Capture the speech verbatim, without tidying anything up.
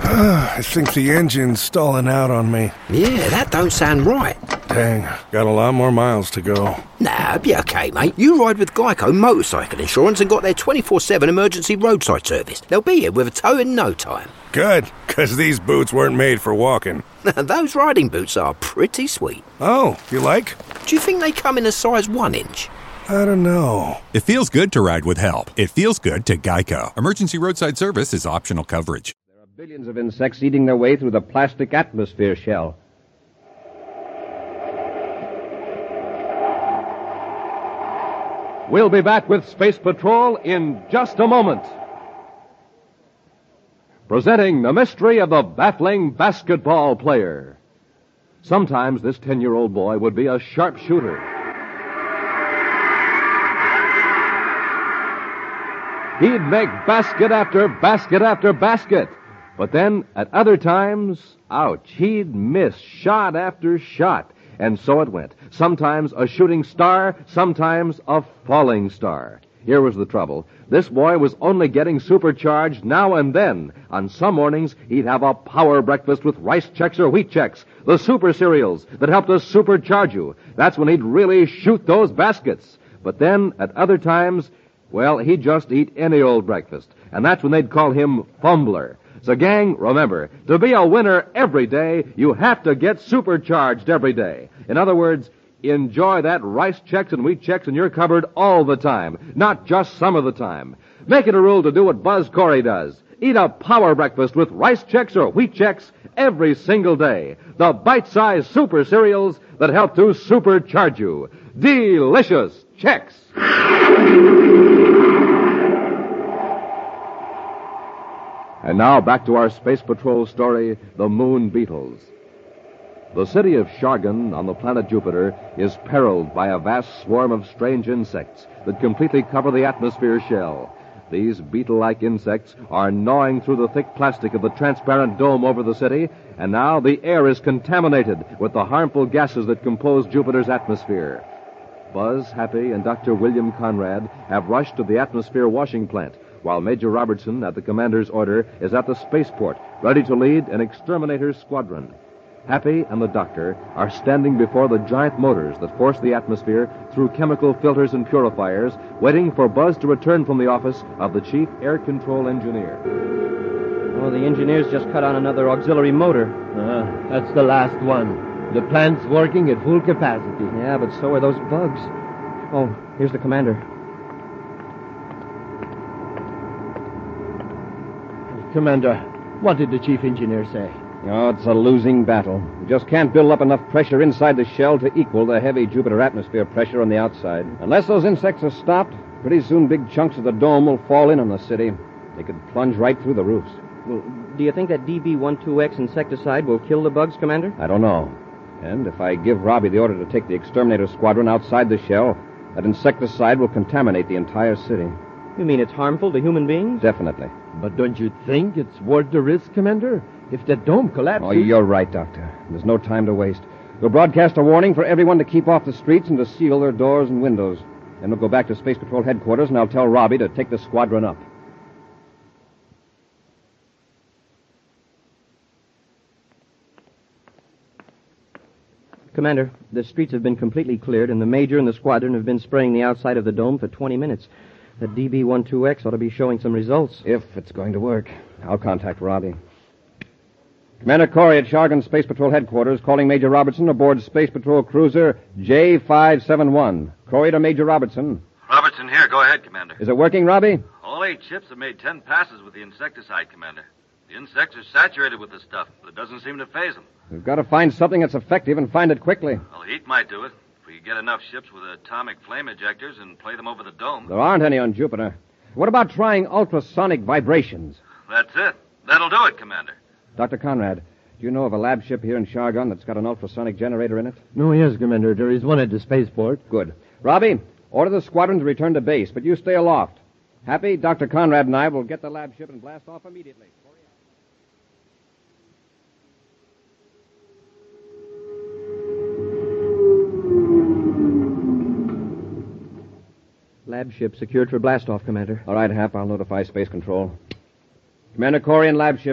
I think the engine's stalling out on me. Yeah, that don't sound right. Dang, got a lot more miles to go. Nah, it'll be okay, mate. You ride with Geico Motorcycle Insurance and got their twenty-four seven emergency roadside service. They'll be here with a tow in no time. Good, because these boots weren't made for walking. Those riding boots are pretty sweet. Oh, you like? Do you think they come in a size one inch? I don't know. It feels good to ride with help. It feels good to Geico. Emergency roadside service is optional coverage. There are billions of insects eating their way through the plastic atmosphere shell. We'll be back with Space Patrol in just a moment. Presenting the mystery of the baffling basketball player. Sometimes this ten-year-old boy would be a sharpshooter. He'd make basket after basket after basket. But then, at other times, ouch, he'd miss shot after shot. And so it went. Sometimes a shooting star, sometimes a falling star. Here was the trouble. This boy was only getting supercharged now and then. On some mornings, he'd have a power breakfast with rice checks or wheat checks, the super cereals that helped to supercharge you. That's when he'd really shoot those baskets. But then, at other times, well, he'd just eat any old breakfast. And that's when they'd call him Fumbler. So, gang, remember, to be a winner every day, you have to get supercharged every day. In other words, enjoy that rice checks and wheat checks in your cupboard all the time, not just some of the time. Make it a rule to do what Buzz Corey does. Eat a power breakfast with rice checks or wheat checks every single day. The bite-sized super cereals that help to supercharge you. Delicious checks. And now back to our Space Patrol story, The Moon Beetles. The city of Shargan on the planet Jupiter is perilled by a vast swarm of strange insects that completely cover the atmosphere shell. These beetle-like insects are gnawing through the thick plastic of the transparent dome over the city, and now the air is contaminated with the harmful gases that compose Jupiter's atmosphere. Buzz, Happy, and Doctor William Conrad have rushed to the atmosphere washing plant, while Major Robertson, at the commander's order, is at the spaceport, ready to lead an exterminator's squadron. Happy and the doctor are standing before the giant motors that force the atmosphere through chemical filters and purifiers, waiting for Buzz to return from the office of the chief air control engineer. Oh, the engineers just cut on another auxiliary motor. Uh, that's the last one. The plant's working at full capacity. Yeah, but so are those bugs. Oh, here's the commander. Commander, what did the chief engineer say? Oh, it's a losing battle. We just can't build up enough pressure inside the shell to equal the heavy Jupiter atmosphere pressure on the outside. Unless those insects are stopped, pretty soon big chunks of the dome will fall in on the city. They could plunge right through the roofs. Well, do you think that D B twelve X insecticide will kill the bugs, Commander? I don't know. And if I give Robbie the order to take the exterminator squadron outside the shell, that insecticide will contaminate the entire city. You mean it's harmful to human beings? Definitely. But don't you think it's worth the risk, Commander? If the dome collapses... Oh, you're right, Doctor. There's no time to waste. We'll broadcast a warning for everyone to keep off the streets and to seal their doors and windows. Then we'll go back to Space Patrol headquarters, and I'll tell Robbie to take the squadron up. Commander, the streets have been completely cleared, and the Major and the squadron have been spraying the outside of the dome for twenty minutes. The D B twelve X ought to be showing some results. If it's going to work. I'll contact Robbie. Commander Corey at Shargan Space Patrol headquarters calling Major Robertson aboard Space Patrol cruiser J five seven one. Corey to Major Robertson. Robertson here. Go ahead, Commander. Is it working, Robbie? All eight ships have made ten passes with the insecticide, Commander. The insects are saturated with the stuff, but it doesn't seem to faze them. We've got to find something that's effective and find it quickly. Well, heat might do it. If we get enough ships with atomic flame ejectors and play them over the dome. There aren't any on Jupiter. What about trying ultrasonic vibrations? That's it. That'll do it, Commander. Doctor Conrad, do you know of a lab ship here in Shargan that's got an ultrasonic generator in it? No, yes, Commander. There is one at the spaceport. Good. Robbie, order the squadron to return to base, but you stay aloft. Happy, Doctor Conrad and I will get the lab ship and blast off immediately. Lab ship secured for blastoff, Commander. All right, Hap, I'll notify Space Control. Commander Corey and lab ship